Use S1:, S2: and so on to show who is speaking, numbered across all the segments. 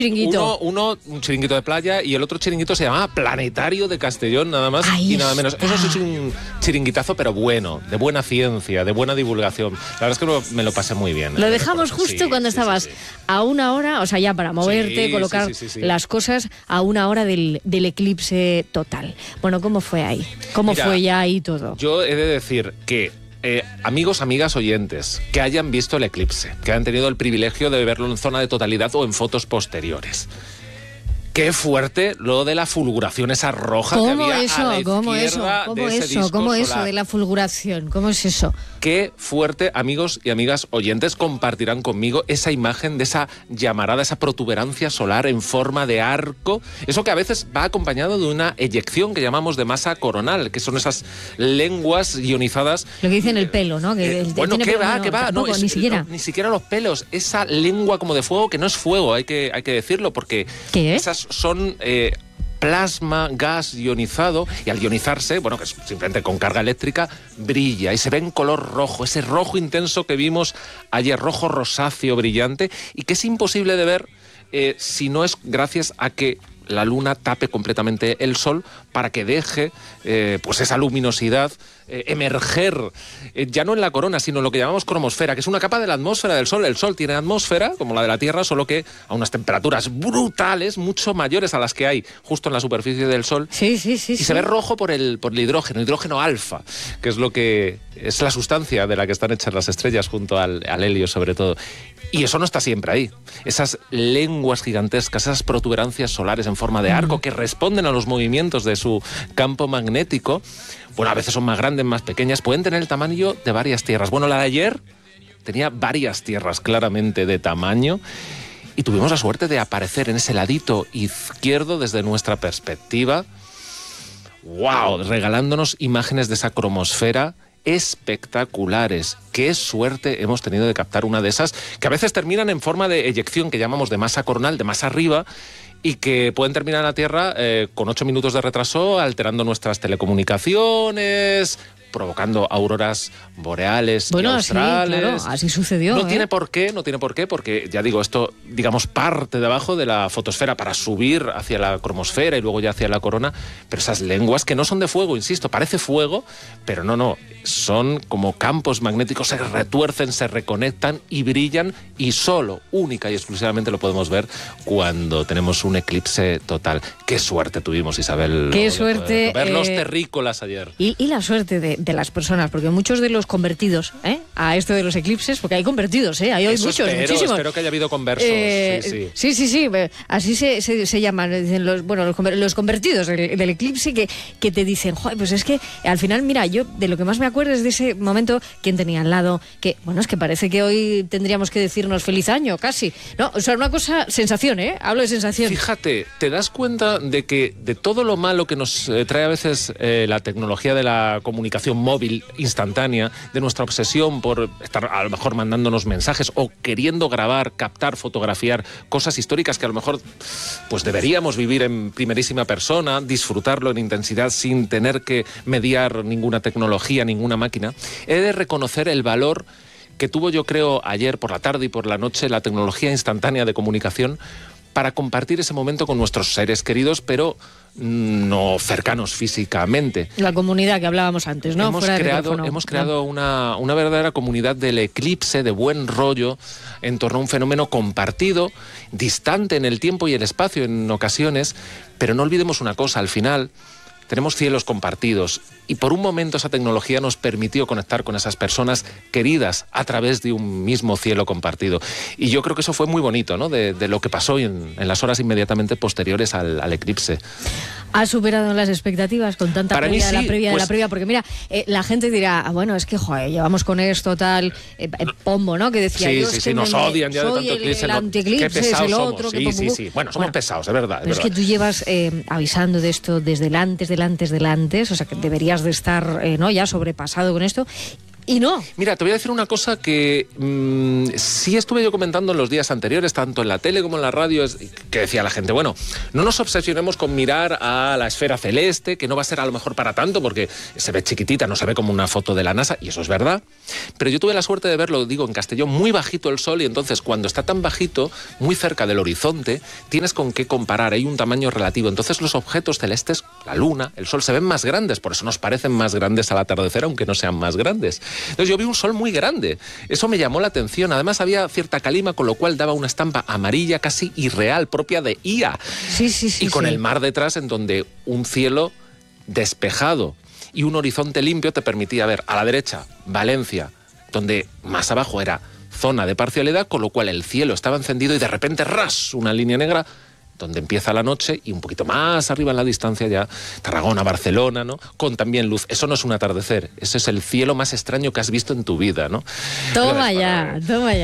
S1: chiringuito.
S2: Uno, un chiringuito de playa, y el otro chiringuito se llamaba Planetario de Castellón, nada más
S1: Ahí
S2: y nada menos.
S1: está.
S2: Eso sí es un chiringuitazo, pero bueno, de buena ciencia, de buena divulgación. La verdad es que me lo pasé muy bien.
S1: Lo dejamos justo cuando estabas a una hora, o sea, ya para moverte, colocar las cosas a una hora del eclipse total. Bueno, ¿cómo fue ahí? ¿Cómo fue ya ahí todo?
S2: Yo he de decir que amigos, amigas oyentes que hayan visto el eclipse, que hayan tenido el privilegio de verlo en zona de totalidad o en fotos posteriores. Qué fuerte lo de la fulguración esa roja que había a la izquierda de ese disco solar.
S1: ¿Cómo eso de la fulguración? ¿Cómo es eso?
S2: Qué fuerte, amigos y amigas oyentes, compartirán conmigo esa imagen de esa llamarada, esa protuberancia solar en forma de arco. Eso que a veces va acompañado de una eyección que llamamos de masa coronal, que son esas lenguas ionizadas.
S1: Lo que dicen el pelo, ¿no?
S2: Bueno, ¿qué va?
S1: No, ni siquiera.
S2: Ni siquiera los pelos. Esa lengua como de fuego, que no es fuego, hay que decirlo, porque
S1: ¿qué es?
S2: Esas son plasma, gas ionizado, y al ionizarse, bueno, que es simplemente con carga eléctrica, brilla y se ve en color rojo, ese rojo intenso que vimos ayer, rojo rosáceo brillante, y que es imposible de ver si no es gracias a que la luna tape completamente el sol para que deje pues esa luminosidad emerger, ya no en la corona, sino en lo que llamamos cromosfera, que es una capa de la atmósfera del Sol. El Sol tiene atmósfera, como la de la Tierra, solo que a unas temperaturas brutales, mucho mayores a las que hay justo en la superficie del Sol.
S1: Sí.
S2: Y se ve rojo por el hidrógeno alfa, que es lo que es la sustancia de la que están hechas las estrellas, junto al helio sobre todo. Y eso no está siempre ahí. Esas lenguas gigantescas, esas protuberancias solares en forma de arco que responden a los movimientos de su campo magnético, bueno, a veces son más grandes, más pequeñas, pueden tener el tamaño de varias tierras. Bueno, la de ayer tenía varias tierras claramente de tamaño, y tuvimos la suerte de aparecer en ese ladito izquierdo desde nuestra perspectiva. ¡Wow! Regalándonos imágenes de esa cromosfera espectaculares. Qué suerte hemos tenido de captar una de esas, que a veces terminan en forma de eyección, que llamamos de masa coronal, de más arriba, y que pueden terminar en la Tierra con 8 minutos de retraso, alterando nuestras telecomunicaciones, provocando auroras boreales y australes.
S1: Sí, claro, así sucedió.
S2: No tiene por qué, porque ya digo, esto, digamos, parte de abajo de la fotosfera para subir hacia la cromosfera y luego ya hacia la corona, pero esas lenguas que no son de fuego, insisto, parece fuego, pero no, son como campos magnéticos, se retuercen, se reconectan y brillan, y solo, única y exclusivamente lo podemos ver cuando tenemos un eclipse total. Qué suerte tuvimos, Isabel.
S1: Qué suerte.
S2: Ver los terrícolas ayer.
S1: Y la suerte de las personas, porque muchos de los convertidos a esto de los eclipses, porque hay convertidos, hay hoy muchísimos.
S2: Espero que haya habido conversos.
S1: Sí, así se llaman, dicen los convertidos del eclipse, que te dicen, joder, pues es que al final, mira, yo de lo que más me acuerdo es de ese momento, quien tenía al lado, que bueno, es que parece que hoy tendríamos que decirnos feliz año, casi, ¿no? O sea, una cosa, sensación, hablo de sensación.
S2: Fíjate, te das cuenta de que de todo lo malo que nos trae a veces la tecnología de la comunicación móvil instantánea, de nuestra obsesión por estar a lo mejor mandándonos mensajes o queriendo grabar, captar, fotografiar cosas históricas que a lo mejor pues deberíamos vivir en primerísima persona, disfrutarlo en intensidad sin tener que mediar ninguna tecnología, ninguna máquina. He de reconocer el valor que tuvo, yo creo, ayer por la tarde y por la noche la tecnología instantánea de comunicación para compartir ese momento con nuestros seres queridos, pero no cercanos físicamente.
S1: La comunidad que hablábamos antes, ¿no?
S2: Hemos creado una verdadera comunidad del eclipse, de buen rollo, en torno a un fenómeno compartido, distante en el tiempo y el espacio en ocasiones, pero no olvidemos una cosa, al final tenemos cielos compartidos, y por un momento esa tecnología nos permitió conectar con esas personas queridas a través de un mismo cielo compartido. Y yo creo que eso fue muy bonito, ¿no? De lo que pasó en las horas inmediatamente posteriores al eclipse.
S1: ¿Ha superado las expectativas con tanta previa de la previa? Porque mira, la gente dirá, bueno, es que joder, llevamos con esto tal, pombo, ¿no? Que decía,
S2: nos odian ya de tanto
S1: eclipse. El antieclipse es el otro.
S2: Sí. Bueno, somos pesados, es verdad.
S1: Pero es que tú llevas avisando de esto desde el antes, o sea que deberías de estar ya sobrepasado con esto. Y no.
S2: Mira, te voy a decir una cosa que sí estuve yo comentando en los días anteriores, tanto en la tele como en la radio, que decía la gente, bueno, no nos obsesionemos con mirar a la esfera celeste, que no va a ser a lo mejor para tanto, porque se ve chiquitita, no se ve como una foto de la NASA, y eso es verdad. Pero yo tuve la suerte de verlo, digo, en Castellón, muy bajito el sol, y entonces cuando está tan bajito, muy cerca del horizonte, tienes con qué comparar, hay un tamaño relativo. Entonces los objetos celestes, la luna, el sol, se ven más grandes, por eso nos parecen más grandes al atardecer, aunque no sean más grandes. Entonces yo vi un sol muy grande, eso me llamó la atención, además había cierta calima, con lo cual daba una estampa amarilla casi irreal, propia de IA.
S1: Sí,
S2: y con el mar detrás, en donde un cielo despejado y un horizonte limpio te permitía ver a la derecha Valencia, donde más abajo era zona de parcialidad, con lo cual el cielo estaba encendido y de repente ¡ras!, una línea negra donde empieza la noche, y un poquito más arriba en la distancia ya Tarragona, Barcelona, ¿no? Con también luz. Eso no es un atardecer, ese es el cielo más extraño que has visto en tu vida, ¿no?
S1: Toma ya.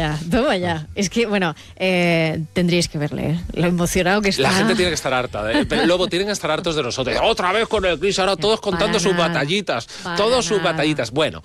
S1: Es que, bueno, tendríais que verle, ¿eh? Lo emocionado que está.
S2: La gente tiene que estar harta, ¿eh? Pero luego tienen que estar hartos de nosotros. Otra vez con el Chris, ahora todos contando sus batallitas. Sus batallitas. Bueno,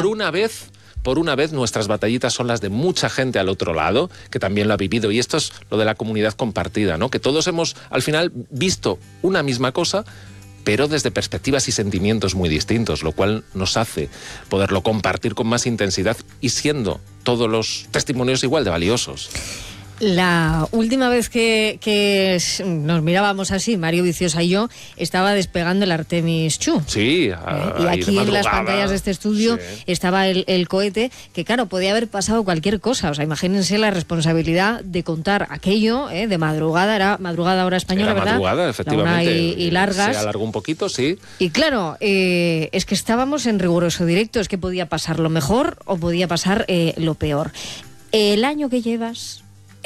S2: por una vez nuestras batallitas son las de mucha gente al otro lado, que también lo ha vivido. Y esto es lo de la comunidad compartida, ¿no? Que todos hemos, al final, visto una misma cosa, pero desde perspectivas y sentimientos muy distintos, lo cual nos hace poderlo compartir con más intensidad y siendo todos los testimonios igual de valiosos.
S1: La última vez que nos mirábamos así, Mario Viciosa y yo, estaba despegando el Artemis II.
S2: Sí,
S1: y aquí en las pantallas de este estudio estaba el cohete, que claro, podía haber pasado cualquier cosa. O sea, imagínense la responsabilidad de contar aquello, de madrugada, era madrugada hora española,
S2: era
S1: ¿verdad?
S2: Madrugada, efectivamente.
S1: Y largas.
S2: Se alargó un poquito, sí.
S1: Y claro, es que estábamos en riguroso directo, es que podía pasar lo mejor o podía pasar lo peor. El año que llevas,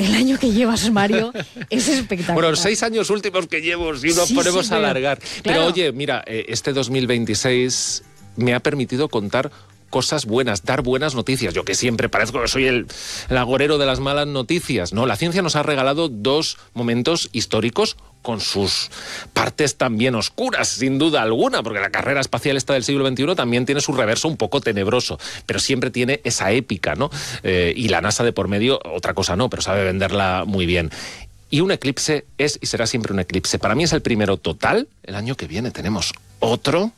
S1: Mario, es espectacular.
S2: Bueno, los 6 años últimos que llevo, si nos ponemos a alargar.
S1: Claro.
S2: Pero oye, mira, este 2026 me ha permitido contar cosas buenas, dar buenas noticias. Yo que siempre parezco que soy el agorero de las malas noticias, ¿no? La ciencia nos ha regalado 2 momentos históricos con sus partes también oscuras, sin duda alguna, porque la carrera espacial esta del siglo XXI también tiene su reverso un poco tenebroso, pero siempre tiene esa épica, ¿no? Y la NASA de por medio, otra cosa no, pero sabe venderla muy bien. Y un eclipse es y será siempre un eclipse. Para mí es el primero total. El año que viene tenemos otro.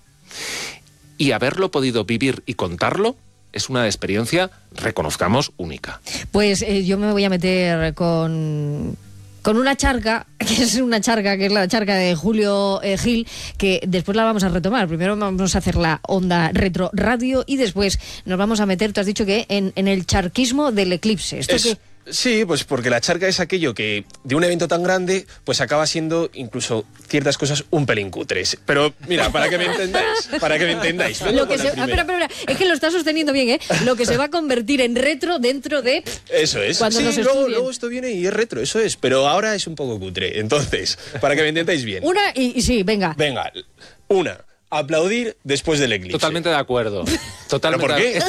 S2: Y haberlo podido vivir y contarlo es una experiencia, reconozcamos, única.
S1: Pues yo me voy a meter con una charca, que es la charca de Julio Gil, que después la vamos a retomar. Primero vamos a hacer la Onda Retro Radio y después nos vamos a meter, tú has dicho que en el charquismo del eclipse. ¿Esto qué?
S3: Sí, pues porque la charca es aquello que de un evento tan grande pues acaba siendo incluso ciertas cosas un pelín cutres. Pero mira, para que me entendáis.
S1: Lo que espera, es que lo estás sosteniendo bien, ¿eh? Lo que se va a convertir en retro dentro de...
S3: Eso es.
S1: Cuando
S3: sí,
S1: nos
S3: luego esto viene y es retro, eso es. Pero ahora es un poco cutre. Entonces, para que me entendáis bien.
S1: Sí, venga.
S3: Venga, aplaudir después del eclipse.
S2: Totalmente de acuerdo. Totalmente.
S3: ¿Pero por qué?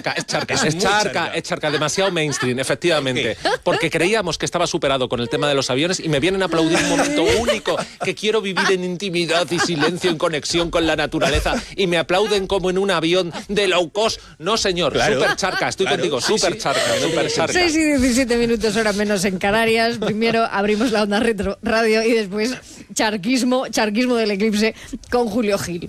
S2: Es charca, demasiado mainstream, efectivamente. Porque creíamos que estaba superado con el tema de los aviones y me vienen a aplaudir un momento único que quiero vivir en intimidad y silencio, en conexión con la naturaleza, y me aplauden como en un avión de low cost. No, señor, claro, super charca, estoy contigo, super charca.
S1: 6 y 17 minutos, hora menos en Canarias. Primero abrimos la Onda Retro Radio y después charquismo del eclipse con Julio Gil.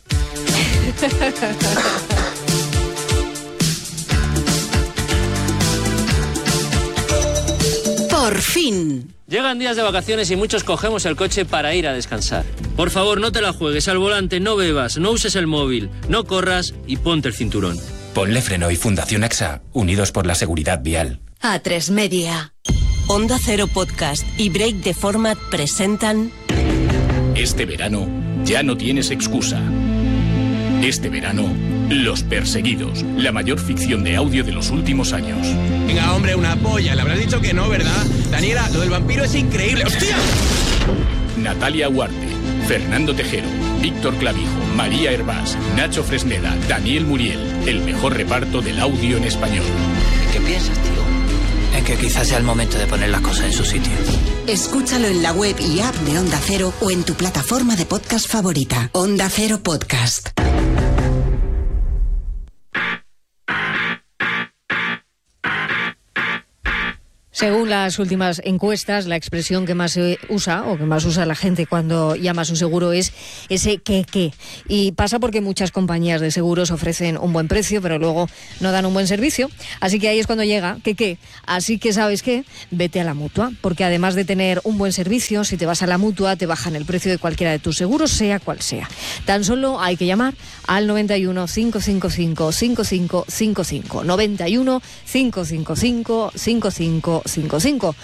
S4: Por fin.
S5: Llegan días de vacaciones y muchos cogemos el coche para ir a descansar. Por favor, no te la juegues al volante, no bebas, no uses el móvil, no corras y ponte el cinturón.
S6: Ponle Freno y Fundación AXA, unidos por la seguridad vial.
S4: A3 Media. Onda Cero Podcast y Break the Format presentan...
S6: Este verano ya no tienes excusa. Este verano, Los Perseguidos, la mayor ficción de audio de los últimos años.
S7: Venga, hombre, una polla. Le habrás dicho que no, ¿verdad? Daniela, lo del vampiro es increíble. ¡Hostia!
S6: Natalia Huarte, Fernando Tejero, Víctor Clavijo, María Hervás, Nacho Fresneda, Daniel Muriel. El mejor reparto del audio en español.
S8: ¿Qué piensas, tío? En que quizás sea el momento de poner las cosas en su sitio.
S4: Escúchalo en la web y app de Onda Cero o en tu plataforma de podcast favorita. Onda Cero Podcast.
S1: Según las últimas encuestas, la expresión que más se usa o que más usa la gente cuando llama a su seguro es ese qué. Y pasa porque muchas compañías de seguros ofrecen un buen precio, pero luego no dan un buen servicio. Así que ahí es cuando llega qué. Así que, ¿sabes qué? Vete a la Mutua, porque además de tener un buen servicio, si te vas a la Mutua te bajan el precio de cualquiera de tus seguros, sea cual sea. Tan solo hay que llamar al 91 555 5555. 91 555 5555.